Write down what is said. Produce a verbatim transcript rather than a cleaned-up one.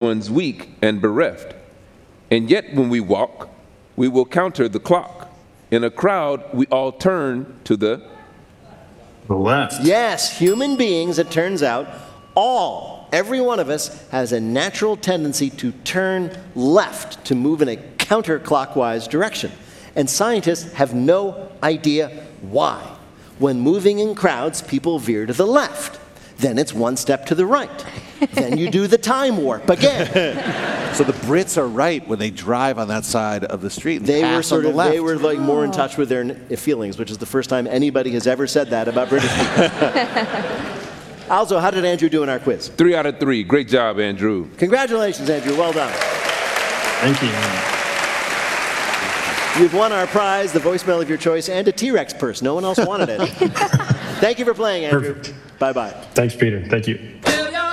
one's weak and bereft. And yet when we walk, we will counter the clock. In a crowd, we all turn to the The left. Yes, human beings, it turns out, all, every one of us has a natural tendency to turn left, to move in a counterclockwise direction. And scientists have no idea why. When moving in crowds, people veer to the left. Then it's one step to the right. Then you do the time warp again. So the Brits are right when they drive on that side of the street and They pass were sort on of, the left. they were like more in touch with their n- feelings, which is the first time anybody has ever said that about British people. Also, how did Andrew do in our quiz? three out of three. Great job, Andrew. Congratulations, Andrew. Well done. Thank you. You've won our prize, the voicemail of your choice, and a T-Rex purse. No one else wanted it. Thank you for playing, Andrew. Perfect. Bye-bye. Thanks, Peter. Thank you.